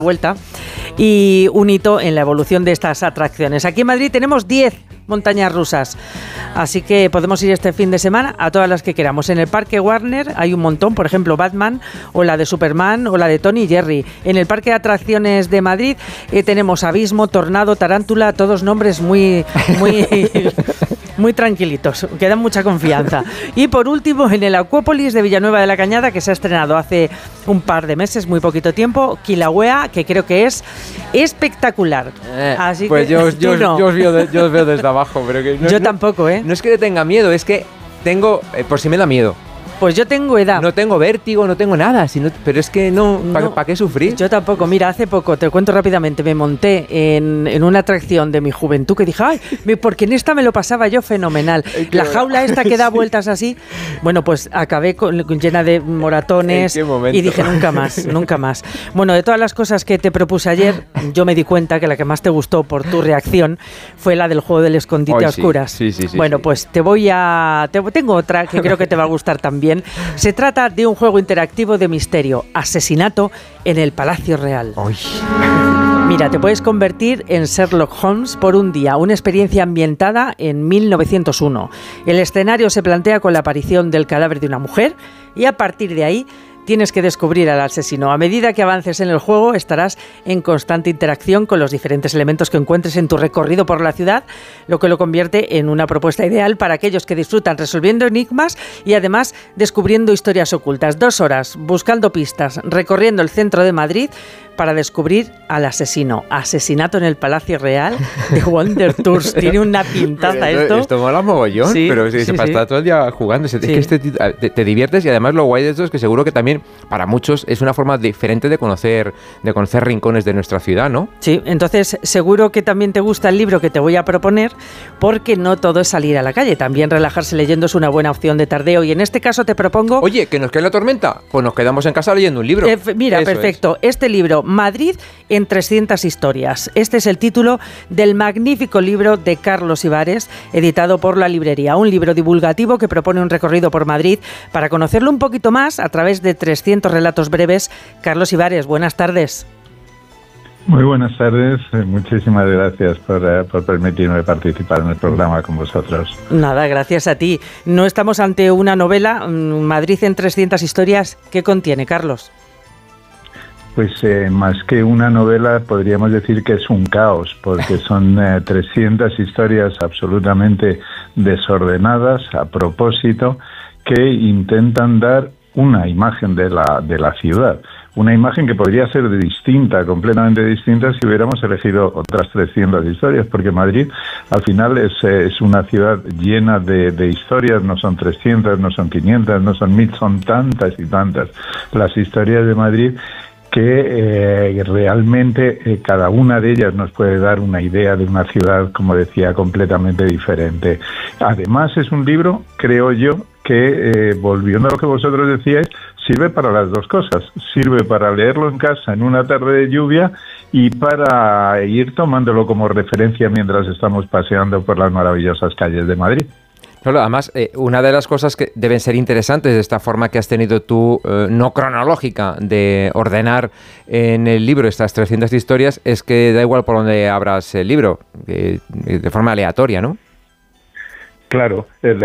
vuelta y un hito en la evolución de estas atracciones. Aquí en Madrid tenemos 10 montañas rusas, así que podemos ir este fin de semana a todas las que queramos. En el Parque Warner hay un montón, por ejemplo Batman o la de Superman o la de Tony y Jerry. En el Parque de Atracciones de Madrid tenemos Abismo, Tornado, Tarántula, todos nombres muy tranquilitos, que dan mucha confianza. Y por último, en el Acuópolis de Villanueva de la Cañada, que se ha estrenado hace un par de meses, muy poquito tiempo, Kilauea, que creo que es espectacular. Así pues que yo os veo desde abajo, pero que yo tampoco, ¿eh? No es que le tenga miedo, es que tengo, por si me da miedo. Pues yo tengo edad. No tengo vértigo, no tengo nada, pero es que ¿para qué sufrir? Yo tampoco. Mira, hace poco, te cuento rápidamente, me monté en una atracción de mi juventud que dije, porque en esta me lo pasaba yo fenomenal. La jaula esta que da vueltas así, bueno, pues acabé llena de moratones y dije, nunca más. Bueno, de todas las cosas que te propuse ayer, yo me di cuenta que la que más te gustó por tu reacción fue la del juego del escondite a oscuras. Sí, bueno, pues tengo otra que creo que te va a gustar también. Se trata de un juego interactivo de misterio, Asesinato en el Palacio Real. Mira, te puedes convertir en Sherlock Holmes por un día, una experiencia ambientada en 1901. El escenario se plantea con la aparición del cadáver de una mujer y a partir de ahí tienes que descubrir al asesino. A medida que avances en el juego, estarás en constante interacción con los diferentes elementos que encuentres en tu recorrido por la ciudad, lo que lo convierte en una propuesta ideal para aquellos que disfrutan resolviendo enigmas y además descubriendo historias ocultas. 2 horas buscando pistas, recorriendo el centro de Madrid para descubrir al asesino. Asesinato en el Palacio Real de Wonder Tours. Tiene una pintaza Esto mola mogollón, pero se pasa todo el día jugando. Es que te diviertes y además lo guay de esto es que seguro que también para muchos es una forma diferente de conocer rincones de nuestra ciudad, ¿no? Sí, entonces seguro que también te gusta el libro que te voy a proponer, porque no todo es salir a la calle. También relajarse leyendo es una buena opción de tardeo y en este caso te propongo... Oye, ¿que nos cae la tormenta? Pues nos quedamos en casa leyendo un libro. Mira, perfecto. Este libro, Madrid en 300 historias. Este es el título del magnífico libro de Carlos Ibares, editado por La Librería. Un libro divulgativo que propone un recorrido por Madrid para conocerlo un poquito más a través de 300 relatos breves. Carlos Ibares, buenas tardes. Muy buenas tardes, muchísimas gracias por permitirme participar en el programa con vosotros. Nada, gracias a ti. No estamos ante una novela, Madrid en 300 historias. ¿Qué contiene, Carlos? Pues más que una novela podríamos decir que es un caos, porque son 300 historias absolutamente desordenadas a propósito que intentan dar una imagen de la ciudad. Una imagen que podría ser distinta, completamente distinta, si hubiéramos elegido otras 300 historias, porque Madrid al final es una ciudad llena de historias, no son 300, no son 500, no son 1000, son tantas y tantas las historias de Madrid que realmente cada una de ellas nos puede dar una idea de una ciudad, como decía, completamente diferente. Además es un libro, creo yo, que volviendo a lo que vosotros decíais, sirve para las dos cosas. Sirve para leerlo en casa en una tarde de lluvia y para ir tomándolo como referencia mientras estamos paseando por las maravillosas calles de Madrid. Claro, además, una de las cosas que deben ser interesantes de esta forma que has tenido tú, no cronológica, de ordenar en el libro estas 300 historias, es que da igual por dónde abras el libro, de forma aleatoria, ¿no? Claro,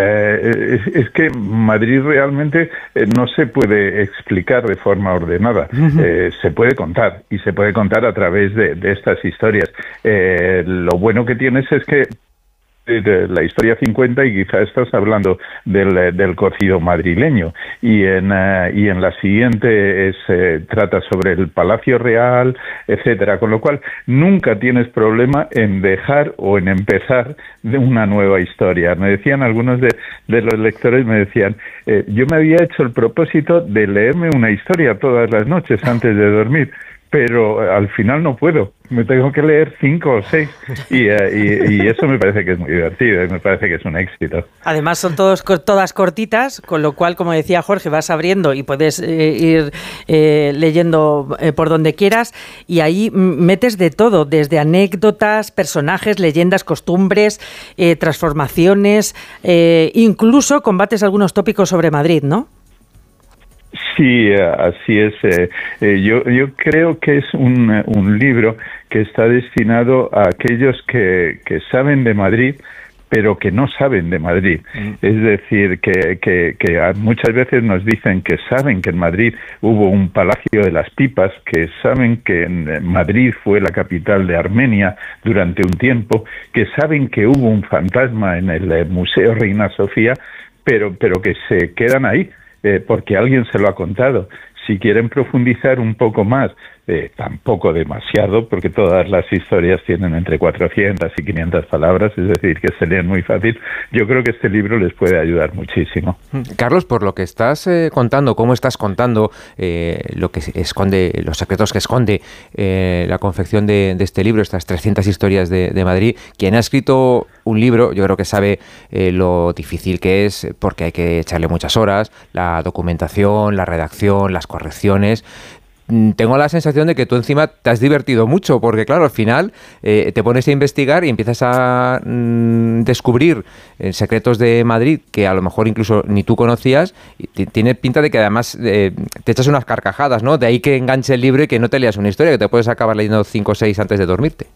es que Madrid realmente no se puede explicar de forma ordenada, se puede contar, y se puede contar a través de estas historias. Lo bueno que tienes es que de la historia 50 y quizá estás hablando del cocido madrileño y en la siguiente trata sobre el Palacio Real, etcétera, con lo cual nunca tienes problema en dejar o en empezar de una nueva historia. Me decían algunos de los lectores, yo me había hecho el propósito de leerme una historia todas las noches antes de dormir, pero al final no puedo, me tengo que leer 5 o 6 y eso me parece que es muy divertido y me parece que es un éxito. Además son todas cortitas, con lo cual, como decía Jorge, vas abriendo y puedes ir leyendo por donde quieras y ahí metes de todo, desde anécdotas, personajes, leyendas, costumbres, transformaciones, incluso combates algunos tópicos sobre Madrid, ¿no? Sí, así es. Yo creo que es un libro que está destinado a aquellos que saben de Madrid, pero que no saben de Madrid. Es decir, que muchas veces nos dicen que saben que en Madrid hubo un Palacio de las Pipas, que saben que en Madrid fue la capital de Armenia durante un tiempo, que saben que hubo un fantasma en el Museo Reina Sofía, pero que se quedan ahí, porque alguien se lo ha contado. Si quieren profundizar un poco más, tampoco demasiado, porque todas las historias tienen entre 400 y 500 palabras, es decir, que se leen muy fácil. Yo creo que este libro les puede ayudar muchísimo. Carlos, por lo que estás contando, cómo estás contando lo que esconde, los secretos que esconde la confección de este libro, estas 300 historias de Madrid, quien ha escrito un libro, yo creo que sabe lo difícil que es, porque hay que echarle muchas horas, la documentación, la redacción, las correcciones. Tengo la sensación de que tú encima te has divertido mucho, porque claro, al final te pones a investigar y empiezas a descubrir secretos de Madrid que a lo mejor incluso ni tú conocías, y tiene pinta de que además te echas unas carcajadas, ¿no? De ahí que enganche el libro y que no te leas una historia, que te puedes acabar leyendo 5 o 6 antes de dormirte.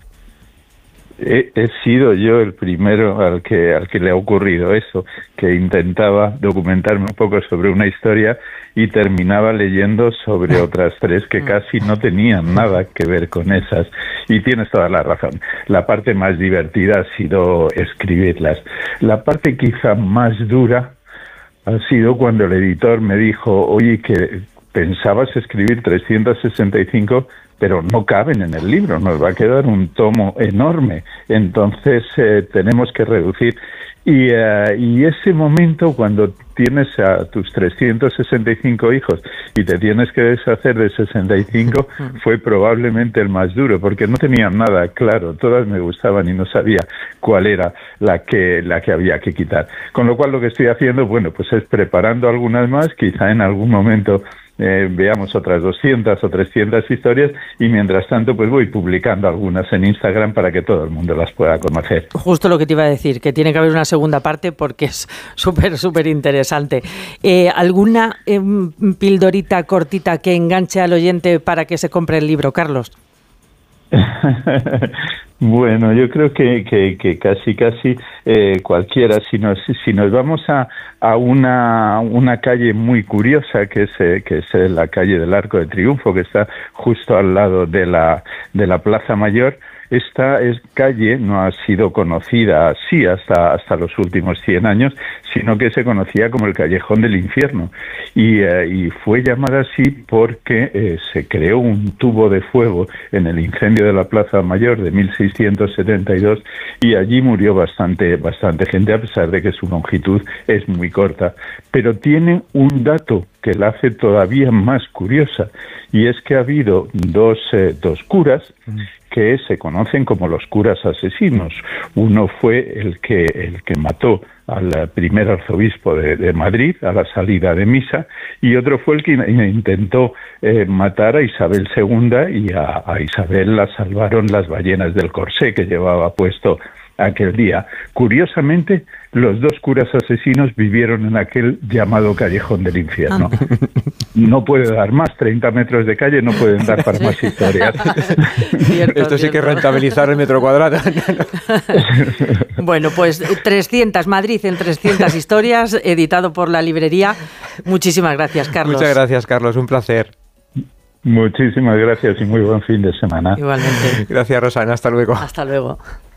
He sido yo el primero al que le ha ocurrido eso, que intentaba documentarme un poco sobre una historia y terminaba leyendo sobre otras 3 que casi no tenían nada que ver con esas. Y tienes toda la razón. La parte más divertida ha sido escribirlas. La parte quizá más dura ha sido cuando el editor me dijo, oye, que pensabas escribir 365, pero no caben en el libro, nos va a quedar un tomo enorme, entonces tenemos que reducir. Y ese momento, cuando tienes a tus 365 hijos y te tienes que deshacer de 65, fue probablemente el más duro, porque no tenía nada claro, todas me gustaban y no sabía cuál era la que había que quitar. Con lo cual lo que estoy haciendo, bueno, pues es preparando algunas más, quizá en algún momento veamos otras 200 o 300 historias, y mientras tanto pues voy publicando algunas en Instagram para que todo el mundo las pueda conocer. Justo lo que te iba a decir, que tiene que haber una segunda parte porque es súper interesante. ¿Alguna pildorita cortita que enganche al oyente para que se compre el libro, Carlos? Bueno, yo creo que casi cualquiera. Si nos vamos a una calle muy curiosa que es la calle del Arco de Triunfo, que está justo al lado de la Plaza Mayor. Esta calle no ha sido conocida así hasta los últimos 100 años, sino que se conocía como el Callejón del Infierno. Y fue llamada así porque se creó un tubo de fuego en el incendio de la Plaza Mayor de 1672, y allí murió bastante gente, a pesar de que su longitud es muy corta. Pero tiene un dato que la hace todavía más curiosa, y es que ha habido dos curas que se conocen como los curas asesinos. Uno fue el que mató al primer arzobispo de Madrid a la salida de misa, y otro fue el que intentó matar a Isabel II, y a Isabel la salvaron las ballenas del corsé que llevaba puesto aquel día. Curiosamente, los dos curas asesinos vivieron en aquel llamado Callejón del Infierno. No puede dar más, 30 metros de calle no pueden dar para más historias. Esto sí que rentabilizar el metro cuadrado. Bueno, pues 300, Madrid en 300 historias, editado por la librería. Muchísimas gracias, Carlos. Muchas gracias, Carlos, un placer. Muchísimas gracias y muy buen fin de semana. Igualmente. Gracias, Rosana, hasta luego. Hasta luego.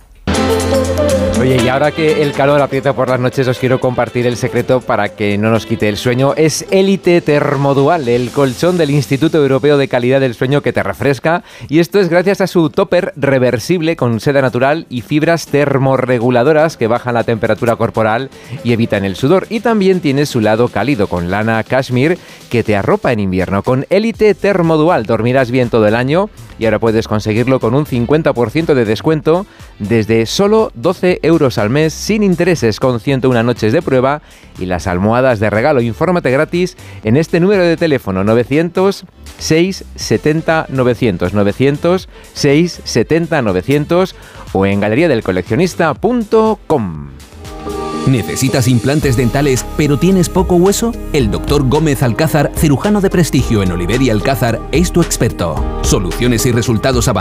Oye, y ahora que el calor aprieta por las noches, os quiero compartir el secreto para que no nos quite el sueño. Es Elite Termodual, el colchón del Instituto Europeo de Calidad del Sueño que te refresca. Y esto es gracias a su topper reversible con seda natural y fibras termorreguladoras que bajan la temperatura corporal y evitan el sudor. Y también tiene su lado cálido con lana cashmere que te arropa en invierno. Con Elite Termodual dormirás bien todo el año, y ahora puedes conseguirlo con un 50% de descuento desde solo 12 euros al mes, sin intereses, con 101 noches de prueba y las almohadas de regalo. Infórmate gratis en este número de teléfono: 900 670 900, 900 670 900, o en galeriadelcoleccionista.com. ¿Necesitas implantes dentales pero tienes poco hueso? El Dr. Gómez Alcázar, cirujano de prestigio en Oliver y Alcázar, es tu experto. Soluciones y resultados avanzados